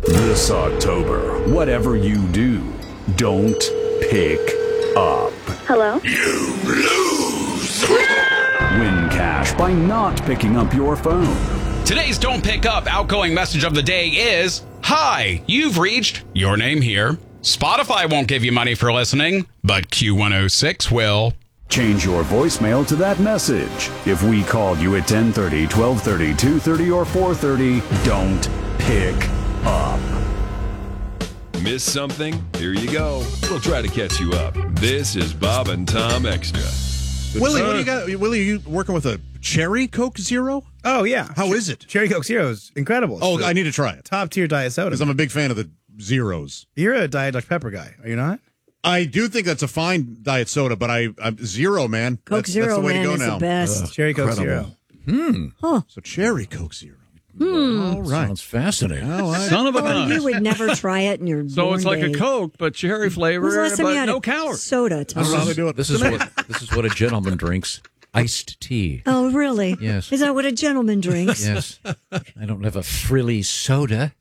This October, whatever you do, don't pick up. Hello? You lose. Win cash by not picking up your phone. Today's Don't Pick Up outgoing message of the day is, "Hi, you've reached your name here. Spotify won't give you money for listening, but Q106 will." Change your voicemail to that message. If we called you at 10:30, 12:30, 2:30, or 4:30, don't pick up. Miss something? Here you go. We'll try to catch you up. This is Bob and Tom Extra. Willie, what do you got? Willie, are you working with a Cherry Coke Zero? Oh, yeah. How is it? Cherry Coke Zero is incredible. Oh, I need to try it. Top tier diet soda. Because I'm a big fan of the Zeros. You're a Diet Dr. Pepper guy, are you not? I do think that's a fine diet soda, but I'm Zero, man. Coke that's Zero, the way man, to go is now. the best. Cherry Coke Zero. So Cherry Coke Zero. All right. Sounds fascinating. Oh, Son of a Oh, you gun. would never try it in your So it's like a day. Coke, but cherry flavor, When's the last time you but had no a calories. soda, Tom? I don't know how they do it. This is what a gentleman drinks. Iced tea. Oh, really? Yes. Is that what a gentleman drinks? Yes. I don't have a frilly soda.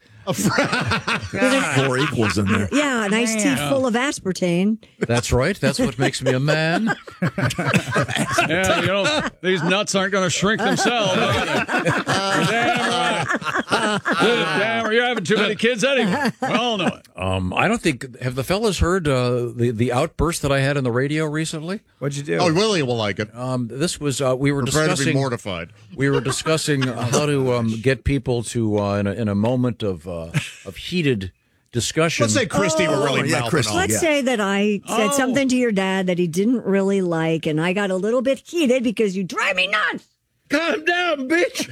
4 equals in there. Yeah, an iced tea full of aspartame. That's right. That's what makes me a man. Yeah, these nuts aren't going to shrink themselves, are they? You're damn right. Damn right. You're having too many kids anyway. We all know it. I don't think. Have the fellas heard the outburst that I had on the radio recently? What'd you do? Oh, Willie will like it. This was we were Prepare to be discussing. mortified. We were discussing how to get people to in a moment of heated discussion. Let's say Christy were really mouthing Christy. off. Let's say that I said something to your dad that he didn't really like, and I got a little bit heated because you drive me nuts. Calm down, bitch.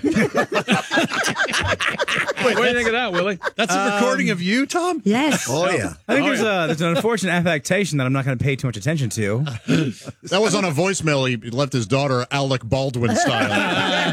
What do you think of that, Willie? That's a recording of you, Tom? Yes. Oh, yeah. I think there's an unfortunate affectation that I'm not going to pay too much attention to. That was on a voicemail he left his daughter Alec Baldwin style.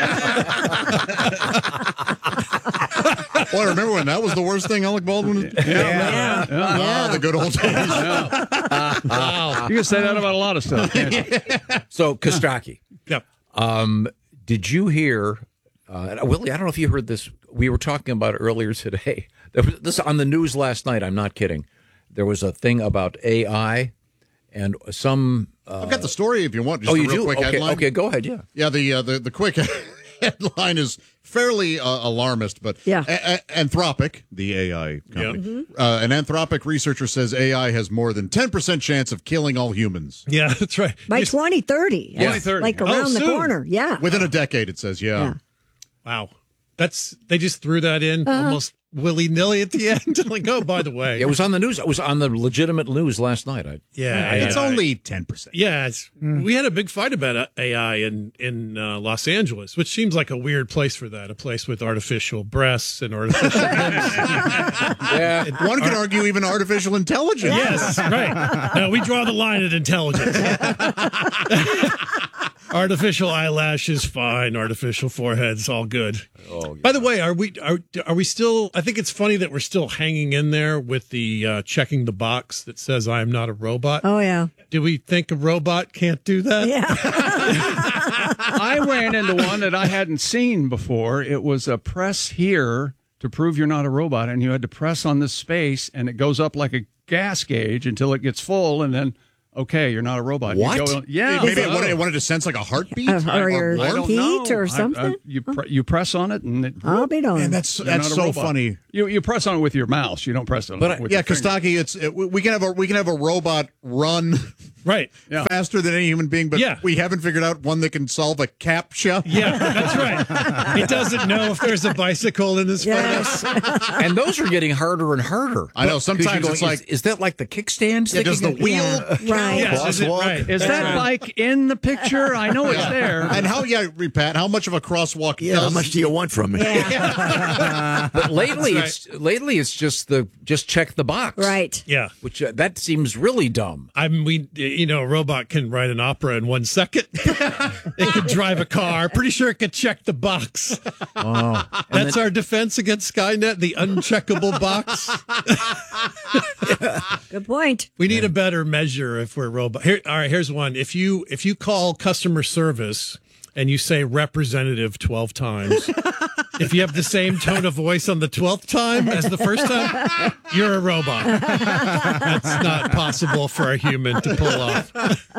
Boy, remember when that was the worst thing Alec Baldwin? Yeah. Ah, the good old days. Wow. You can say that about a lot of stuff, can't you? So, Kostaki, Yep. did you hear, Willie, I don't know if you heard this. We were talking about it earlier today. There was this on the news last night. I'm not kidding. There was a thing about AI and some... I've got the story if you want. Just oh, a you real do? quick Okay, headline. okay, go ahead, yeah. Yeah, the quick headline is fairly alarmist, but Yeah. Anthropic, the AI company, an Anthropic researcher says AI has more than 10% chance of killing all humans. Yeah, that's right. By 2030. Yeah. 2030. Like around the soon. corner. Yeah. Within a decade, it says, yeah. Wow. They just threw that in almost willy-nilly at the end. Like, oh, by the way. It was on the news. It was on the legitimate news last night. It's only 10%. Yeah, we had a big fight about AI in Los Angeles, which seems like a weird place for that, a place with artificial breasts and artificial limbs. Yeah. One could argue even artificial intelligence. Yes, right. No, we draw the line at intelligence. Artificial eyelashes, fine. Artificial foreheads, all good. Oh, yeah. By the way, are we still? I think it's funny that we're still hanging in there with the checking the box that says "I am not a robot." Oh, yeah. Do we think a robot can't do that? Yeah. I ran into one that I hadn't seen before. It was a press here to prove you're not a robot, and you had to press on this space, and it goes up like a gas gauge until it gets full, and then, okay, you're not a robot. You What? go, yeah. Maybe it wanted to sense like a heartbeat? Or your I don't heat know. or something? You press on it, and it, I'll be darned. Man, that's you're not a so robot. funny. You press on it with your mouse. You don't press on it with Yeah, your finger. Kostaki, we can have a robot run Right. Yeah. faster than any human being, but Yeah. we haven't figured out one that can solve a CAPTCHA. Yeah, that's right. It doesn't know if there's a bicycle in this Yes. And those are getting harder and harder. I know, 'Cause sometimes you're going, it's like- is that like the kickstand? Yeah, does the sticking wheel Yeah. Right. Yes, is it right? Is That's that right. bike in the picture? I know it's there. And Pat, how much of a crosswalk Yeah, how does... much do you want from me? Yeah. But lately, it's just check the box. Right. Yeah. Which that seems really dumb. A robot can write an opera in 1 second. It could drive a car. Pretty sure it could check the box. Oh, That's our defense against Skynet, the uncheckable box. Good point. We need a better measure if we're robot. Here's one. If you call customer service and you say representative 12 times, If you have the same tone of voice on the 12th time as the first time, you're a robot. That's not possible for a human to pull off.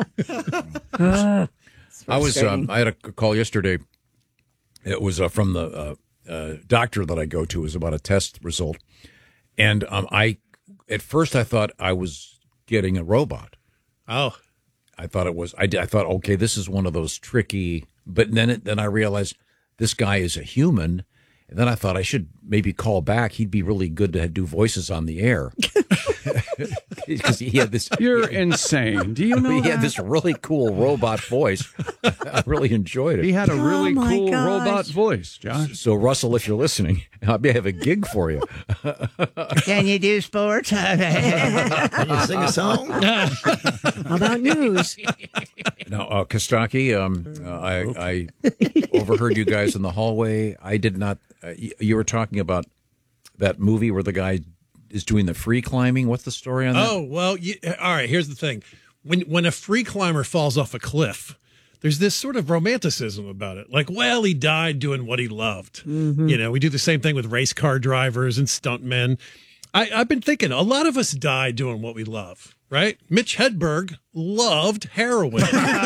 I had a call yesterday. It was from the doctor that I go to. It was about a test result. And at first I thought I was getting a robot. Oh. I thought it was. I thought, okay, this is one of those tricky. But then I realized this guy is a human, and then I thought I should maybe call back. He'd be really good to do voices on the air because he had this. You're insane. Do you know he had this really cool robot voice? I really enjoyed it. He had a really cool gosh. robot voice, Josh. So Russell, if you're listening, I may have a gig for you. Can you do sports? Can you sing a song? How about news? Now, Kostaki, I overheard you guys in the hallway. I did not. You were talking about that movie where the guy is doing the free climbing. What's the story on that? Oh, well, all right, here's the thing. When a free climber falls off a cliff, there's this sort of romanticism about it. Like, well, he died doing what he loved. You know, we do the same thing with race car drivers and stuntmen. I've been thinking a lot of us die doing what we love, right? Mitch Hedberg loved heroin.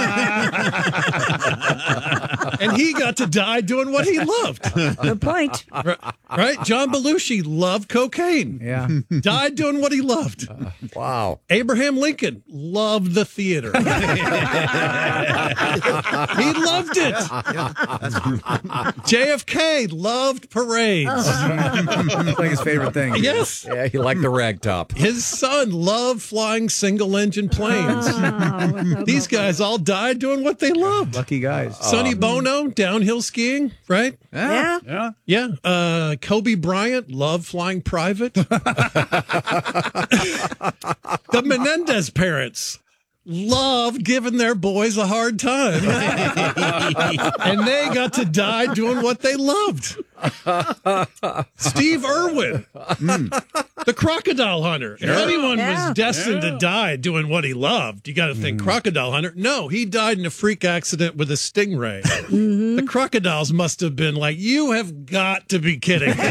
And he got to die doing what he loved. Good point. Right? John Belushi loved cocaine. Yeah. Died doing what he loved. Wow. Abraham Lincoln loved the theater. He loved it. JFK loved parades. It's like his favorite thing. Yes. Yeah, he liked the ragtop. His son loved flying single-engine planes. These guys all died doing what they loved. Lucky guys. Sonny Bono, downhill skiing, right? Yeah. Yeah. Yeah. Kobe Bryant loved flying private. The Menendez parents loved giving their boys a hard time. And they got to die doing what they loved. Steve Irwin, the crocodile hunter. If anyone was destined to die doing what he loved, you got to think crocodile hunter. No, he died in a freak accident with a stingray. The crocodiles must have been like, you have got to be kidding me.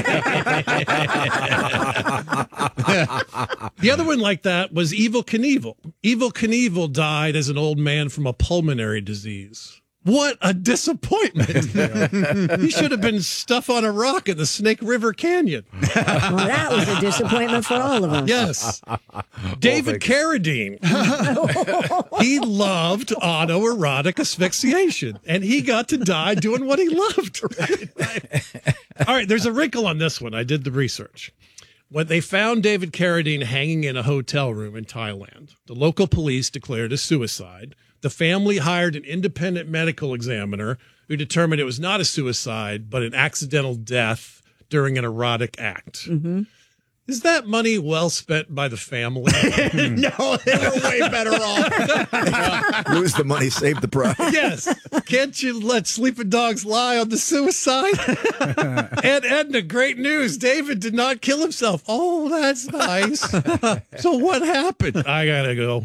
The other one like that was Evel Knievel. Evel Knievel died as an old man from a pulmonary disease. What a disappointment. He should have been stuff on a rock in the Snake River Canyon. Well, that was a disappointment for all of us. Yes. David Carradine. He loved autoerotic asphyxiation, and he got to die doing what he loved. All right, there's a wrinkle on this one. I did the research. When they found David Carradine hanging in a hotel room in Thailand, the local police declared a suicide. The family hired an independent medical examiner who determined it was not a suicide, but an accidental death during an erotic act. Is that money well spent by the family? No, they were way better off. Lose the money, save the prize. Yes. Can't you let sleeping dogs lie on the suicide? And Edna, great news. David did not kill himself. Oh, that's nice. So what happened? I gotta go.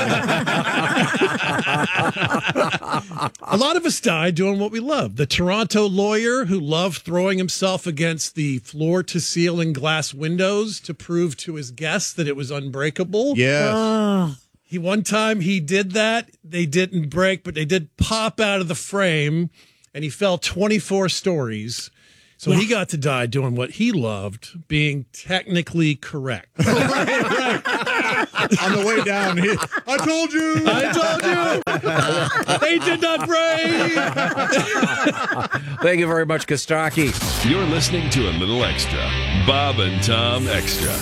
A lot of us die doing what we love. The Toronto lawyer who loved throwing himself against the floor-to-ceiling glass windows to prove to his guests that it was unbreakable. Yes. One time he did that. They didn't break, but they did pop out of the frame, and he fell 24 stories. So he got to die doing what he loved, being technically correct. Right. On the way down, I told you. They did not break. Thank you very much, Kostaki. You're listening to a little extra. Bob and Tom Extra.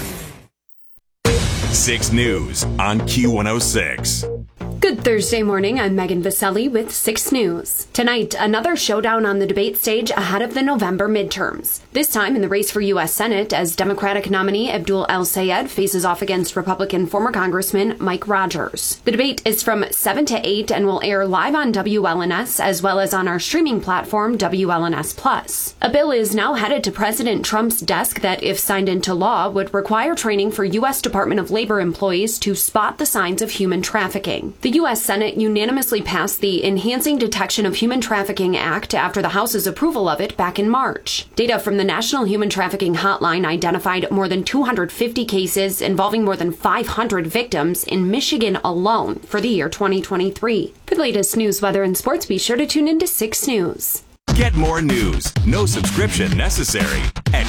6 News on Q106. Good Thursday morning. I'm Megan Vaselli with 6 News. Tonight, another showdown on the debate stage ahead of the November midterms. This time in the race for U.S. Senate, as Democratic nominee Abdul El-Sayed faces off against Republican former Congressman Mike Rogers. The debate is from 7 to 8 and will air live on WLNS as well as on our streaming platform WLNS Plus. A bill is now headed to President Trump's desk that, if signed into law, would require training for U.S. Department of Labor employees to spot the signs of human trafficking. The The U.S. Senate unanimously passed the Enhancing Detection of Human Trafficking Act after the House's approval of it back in March. Data from the National Human Trafficking Hotline identified more than 250 cases involving more than 500 victims in Michigan alone for the year 2023. For the latest news, weather, and sports, be sure to tune into 6 News. Get more news, no subscription necessary at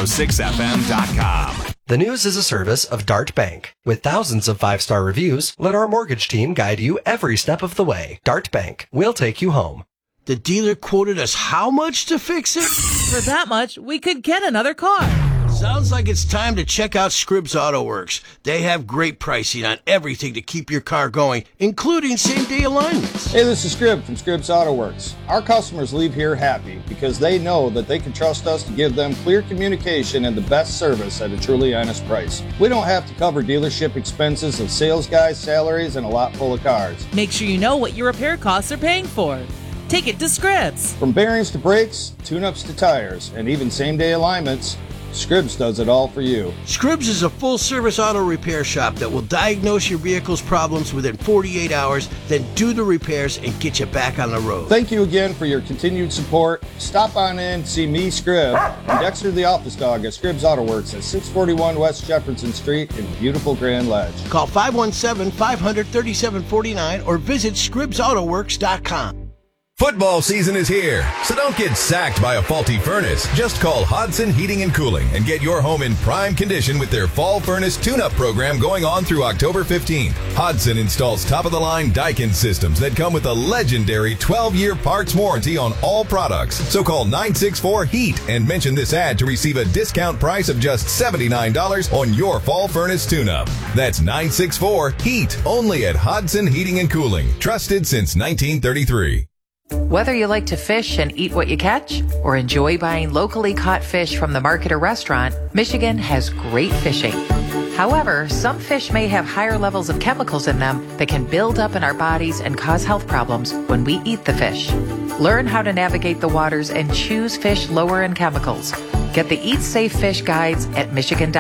Q106FM.com. The News is a service of Dart Bank. With thousands of 5-star reviews, let our mortgage team guide you every step of the way. Dart Bank. We'll take you home. The dealer quoted us how much to fix it? For that much, we could get another car. Sounds like it's time to check out Scribbs Auto Works. They have great pricing on everything to keep your car going, including same-day alignments. Hey, this is Scribb from Scribbs Auto Works. Our customers leave here happy because they know that they can trust us to give them clear communication and the best service at a truly honest price. We don't have to cover dealership expenses of sales guys, salaries, and a lot full of cars. Make sure you know what your repair costs are paying for. Take it to Scribbs. From bearings to brakes, tune-ups to tires, and even same-day alignments, Scribbs does it all for you. Scribbs is a full-service auto repair shop that will diagnose your vehicle's problems within 48 hours, then do the repairs and get you back on the road. Thank you again for your continued support. Stop on in, see me, Scribb, and Dexter the office dog at Scribbs Auto Works at 641 West Jefferson Street in beautiful Grand Ledge. Call 517-500-3749 or visit ScribbsAutoWorks.com. Football season is here, so don't get sacked by a faulty furnace. Just call Hodson Heating and Cooling and get your home in prime condition with their Fall Furnace Tune-Up program going on through October 15th. Hodson installs top-of-the-line Daikin systems that come with a legendary 12-year parts warranty on all products. So call 964-HEAT and mention this ad to receive a discount price of just $79 on your Fall Furnace Tune-Up. That's 964-HEAT, only at Hodson Heating and Cooling. Trusted since 1933. Whether you like to fish and eat what you catch, or enjoy buying locally caught fish from the market or restaurant, Michigan has great fishing. However, some fish may have higher levels of chemicals in them that can build up in our bodies and cause health problems when we eat the fish. Learn how to navigate the waters and choose fish lower in chemicals. Get the Eat Safe Fish guides at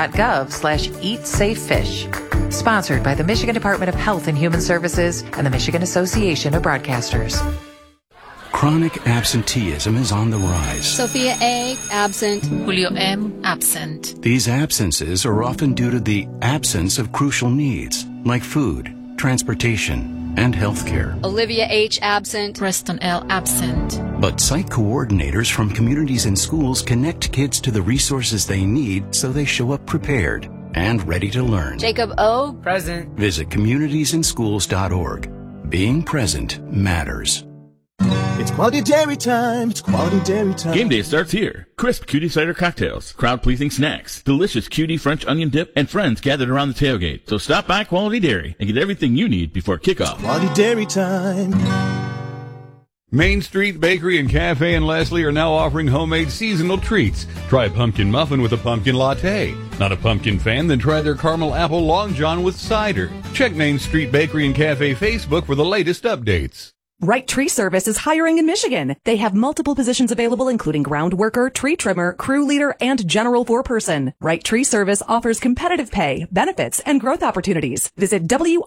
michigan.gov/eatsafefish. Sponsored by the Michigan Department of Health and Human Services and the Michigan Association of Broadcasters. Chronic absenteeism is on the rise. Sophia A., absent. Julio M., absent. These absences are often due to the absence of crucial needs like food, transportation, and health care. Olivia H., absent. Preston L., absent. But site coordinators from communities and schools connect kids to the resources they need so they show up prepared and ready to learn. Jacob O., present. Visit communitiesandschools.org. Being present matters. It's quality dairy time. It's quality dairy time. Game day starts here. Crisp cutie cider cocktails, crowd-pleasing snacks, delicious cutie French onion dip, and friends gathered around the tailgate. So stop by Quality Dairy and get everything you need before kickoff. It's quality dairy time. Main Street Bakery and Cafe in Leslie are now offering homemade seasonal treats. Try a pumpkin muffin with a pumpkin latte. Not a pumpkin fan? Then try their caramel apple long john with cider. Check Main Street Bakery and Cafe Facebook for the latest updates. Right Tree Service is hiring in Michigan. They have multiple positions available, including ground worker, tree trimmer, crew leader, and general foreperson. Right Tree Service offers competitive pay, benefits, and growth opportunities. Visit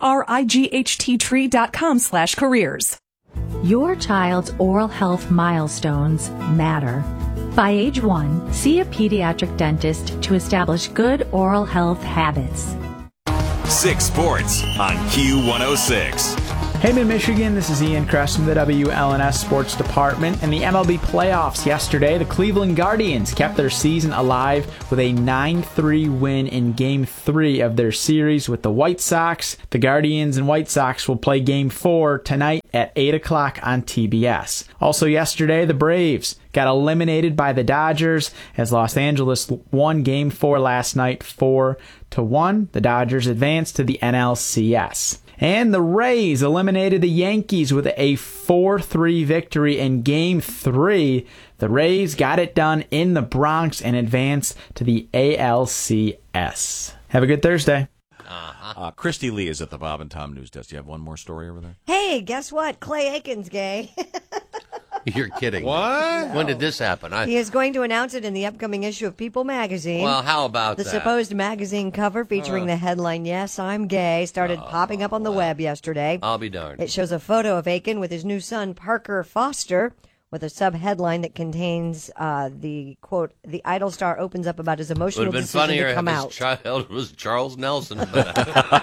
WRIGHTtree.com/careers. Your child's oral health milestones matter. By age 1, see a pediatric dentist to establish good oral health habits. 6 Sports on Q106. Hey, Mid-Michigan, this is Ian Kress from the WLNS Sports Department. In the MLB playoffs yesterday, the Cleveland Guardians kept their season alive with a 9-3 win in Game 3 of their series with the White Sox. The Guardians and White Sox will play Game 4 tonight at 8 o'clock on TBS. Also yesterday, the Braves got eliminated by the Dodgers as Los Angeles won Game 4 last night 4-1. The Dodgers advanced to the NLCS. And the Rays eliminated the Yankees with a 4-3 victory in Game 3. The Rays got it done in the Bronx and advanced to the ALCS. Have a good Thursday. Christy Lee is at the Bob and Tom News Desk. Do you have one more story over there? Hey, guess what? Clay Aiken's gay. You're kidding. What? When did this happen? He is going to announce it in the upcoming issue of People magazine. Well, how about the that? supposed magazine cover featuring the headline, "Yes, I'm gay," started popping up on the web yesterday. I'll be darned. It shows a photo of Aiken with his new son, Parker Foster, with a sub-headline that contains the quote, "The Idol star opens up about his emotional decision to come out." Would have been funnier if his child was Charles Nelson. But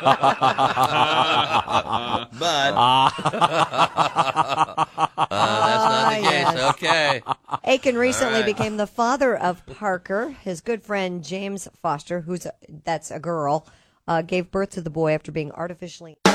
that's not the case. Yes. Okay. Aiken recently All right. became the father of Parker. His good friend James Foster, that's a girl, gave birth to the boy after being artificially...